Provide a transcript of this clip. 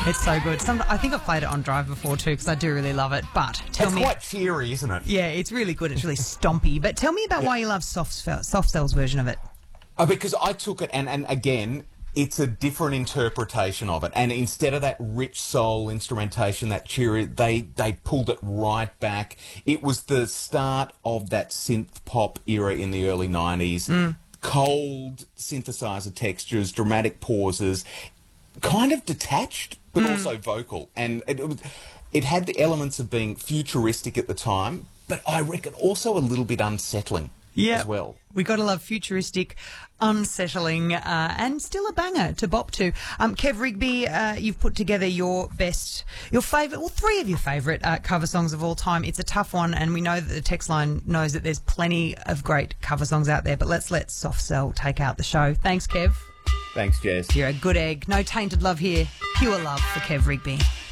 It's so good. I think I've played it on Drive before too because I do really love it. But tell me, It's quite cheery, isn't it? yeah, it's really good. It's really stompy. But tell me about why you love Soft Cell's version of it. Because I took it, and again, it's a different interpretation of it. And instead of that rich soul instrumentation, that cheery, they pulled it right back. It was the start of that synth pop era in the early 90s. Cold synthesizer textures, dramatic pauses, kind of detached, but also vocal. And it had the elements of being futuristic at the time, but I reckon also a little bit unsettling as well. We got to love futuristic, unsettling, and still a banger to bop to. Kev Rigby, you've put together your favourite, well, three of your favourite cover songs of all time. It's a tough one, and we know that the text line knows that there's plenty of great cover songs out there, but let's let Soft Cell take out the show. Thanks, Kev. Thanks, Jess. You're a good egg. No tainted love here. Pure love for Kev Rigby.